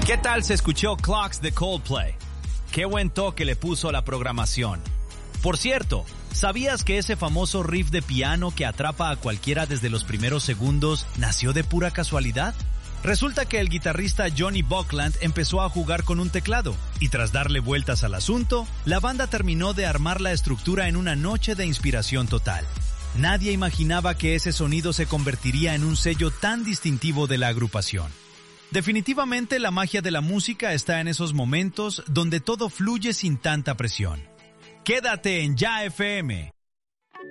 ¿Qué tal se escuchó Clocks de Coldplay? Qué buen toque le puso a la programación. Por cierto, ¿sabías que ese famoso riff de piano que atrapa a cualquiera desde los primeros segundos nació de pura casualidad? Resulta que el guitarrista Johnny Buckland empezó a jugar con un teclado, y tras darle vueltas al asunto, la banda terminó de armar la estructura en una noche de inspiración total. Nadie imaginaba que ese sonido se convertiría en un sello tan distintivo de la agrupación. Definitivamente la magia de la música está en esos momentos donde todo fluye sin tanta presión. Quédate en Ya FM.